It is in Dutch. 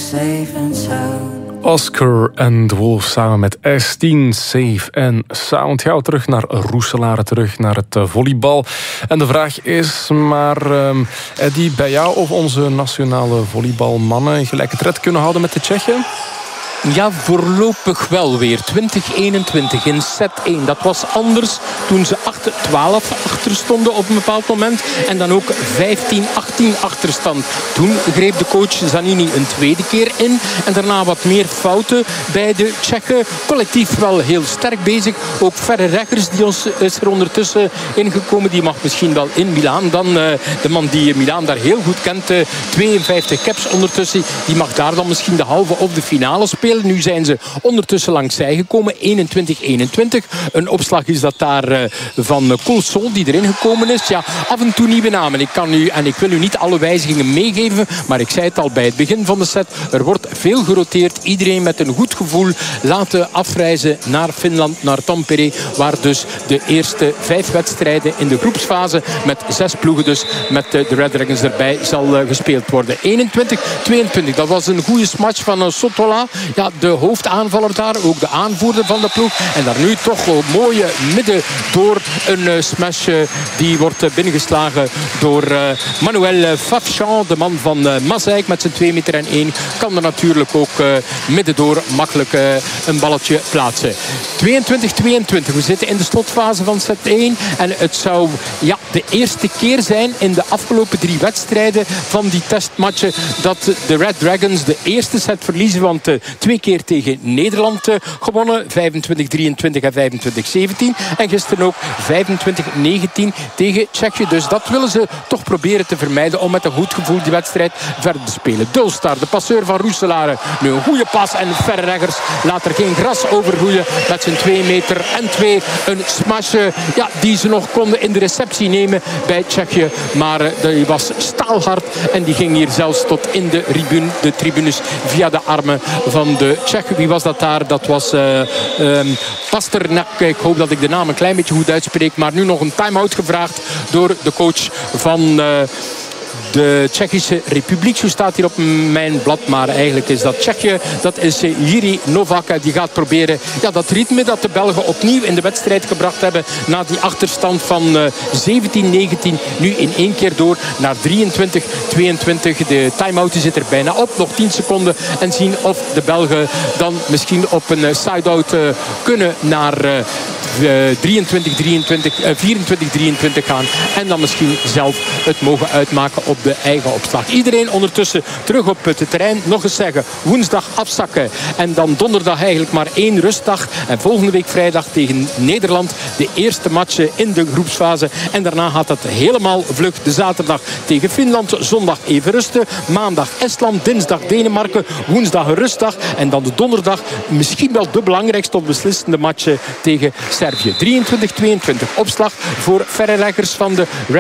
safe and sound. Oscar en de Wolf samen met S10, Safe and Sound. Gaan we terug naar Roeselare, terug naar het volleybal. En de vraag is maar, Eddie, bij jou of onze nationale volleybalmannen gelijke tred kunnen houden met de Tsjechen? Ja, voorlopig wel weer. 20-21 in set 1. Dat was anders toen ze 12 achter stonden op een bepaald moment. En dan ook 15-18 achterstand. Toen greep de coach Zanini een tweede keer in. En daarna wat meer fouten bij de Tsjechen. Collectief wel heel sterk bezig. Ook Ferre Reggers die is er ondertussen ingekomen. Die mag misschien wel in Milaan. Dan de man die Milaan daar heel goed kent. 52 caps ondertussen. Die mag daar dan misschien de halve of de finale spelen. Nu zijn ze ondertussen langs zij gekomen. 21-21. Een opslag is dat daar van Coulson die erin gekomen is. Ja, af en toe nieuwe namen. Ik wil u niet alle wijzigingen meegeven. Maar ik zei het al bij het begin van de set. Er wordt veel geroteerd. Iedereen met een goed gevoel laten afreizen naar Finland, naar Tampere. Waar dus de eerste 5 wedstrijden in de groepsfase met 6 ploegen dus met de Red Dragons erbij zal gespeeld worden. 21-22. Dat was een goede smash van Sotola. Ja, de hoofdaanvaller daar, ook de aanvoerder van de ploeg. En daar nu toch een mooie midden door een smash die wordt binnengeslagen door Manuel Fafchamp, de man van Mazeik met zijn 2,1 meter. Kan er natuurlijk ook midden door makkelijk een balletje plaatsen. 22-22. We zitten in de slotfase van set 1. En het zou de eerste keer zijn in de afgelopen 3 wedstrijden van die testmatchen dat de Red Dragons de eerste set verliezen. Want 2 keer tegen Nederland gewonnen. 25-23 en 25-17. En gisteren ook 25-19 tegen Tsjechië. Dus dat willen ze toch proberen te vermijden om met een goed gevoel die wedstrijd verder te spelen. Dulstar, de passeur van Roeselare. Nu een goede pas en Ferre Reggers laat er geen gras over groeien met zijn 2 meter en 2. Een smash die ze nog konden in de receptie nemen bij Tsjechië. Maar die was staalhard en die ging hier zelfs tot in de tribunes via de armen van de Tsjechen. Wie was dat daar? Dat was Pasternak. Ik hoop dat ik de naam een klein beetje goed uitspreek. Maar nu nog een time-out gevraagd door de coach van de Tsjechische Republiek. Zo staat hier op mijn blad. Maar eigenlijk is dat Tsjechië. Dat is Jiří Novak. Die gaat proberen dat ritme dat de Belgen opnieuw in de wedstrijd gebracht hebben. Na die achterstand van 17-19. Nu in 1 keer door naar 23-22. De time-out zit er bijna op. Nog 10 seconden. En zien of de Belgen dan misschien op een side-out kunnen naar 24-23 gaan. En dan misschien zelf het mogen uitmaken op de eigen opslag. Iedereen ondertussen terug op het terrein. Nog eens zeggen, woensdag afzakken. En dan donderdag eigenlijk maar 1 rustdag. En volgende week vrijdag tegen Nederland de eerste match in de groepsfase. En daarna gaat het helemaal vlug. De zaterdag tegen Finland. Zondag even rusten. Maandag Estland. Dinsdag Denemarken. Woensdag een rustdag. En dan de donderdag misschien wel de belangrijkste of beslissende match tegen Servië. 23-22 opslag voor Ferre Reggers van de